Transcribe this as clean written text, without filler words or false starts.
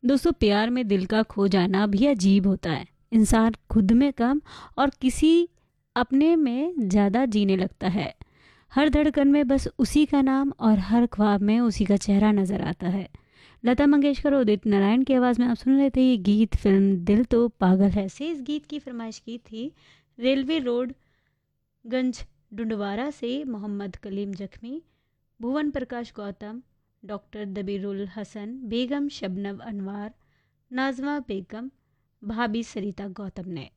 दोस्तों, प्यार में दिल का खो जाना भी अजीब होता है। इंसान खुद में कम और किसी अपने में ज़्यादा जीने लगता है। हर धड़कन में बस उसी का नाम और हर ख्वाब में उसी का चेहरा नजर आता है। लता मंगेशकर और उदित नारायण की आवाज़ में आप सुन रहे थे ये गीत फिल्म दिल तो पागल है से। इस गीत की फरमाइश की थी रेलवे रोड गंज डुंडवारा से मोहम्मद कलीम जख्मी, भुवन प्रकाश गौतम, डॉक्टर दबीरुल हसन, बेगम शबनम अनवार, नाजमा बेगम, भाभी सरिता गौतम ने।